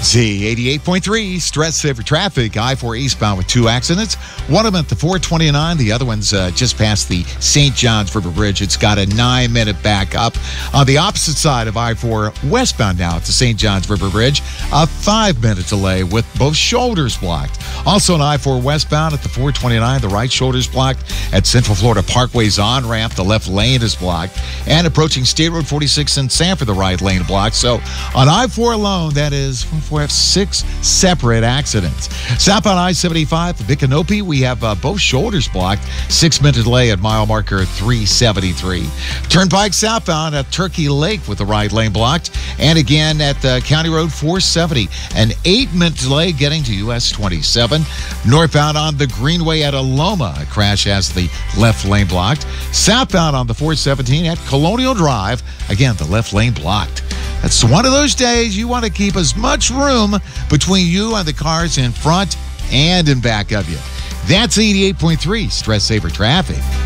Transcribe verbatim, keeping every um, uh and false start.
Z eighty-eight point three, stress saver traffic. I four eastbound with two accidents. One of them at the four twenty-nine. The other one's uh, just past the Saint Johns River Bridge. It's got a nine-minute backup. On the opposite side of I four westbound now at the Saint Johns River Bridge, a five-minute delay with both shoulders blocked. Also on I four westbound at the four twenty-nine, the right shoulder's blocked. At Central Florida Parkway's on-ramp, the left lane is blocked. And approaching State Road forty-six in Sanford, the right lane blocked. So on I four alone, that is we have six separate accidents. Southbound I seventy-five, Micanopy, we have uh, both shoulders blocked. Six-minute delay at mile marker three seventy-three. Turnpike southbound at Turkey Lake with the right lane blocked. And again at uh, County Road four seventy, an eight-minute delay getting to U S twenty-seven. Northbound on the Greenway at Aloma, a crash has the left lane blocked. Southbound on the four seventeen at Colonial Drive, again, the left lane blocked. That's one of those days you want to keep as much room between you and the cars in front and in back of you. That's eighty-eight point three Stress Saver Traffic.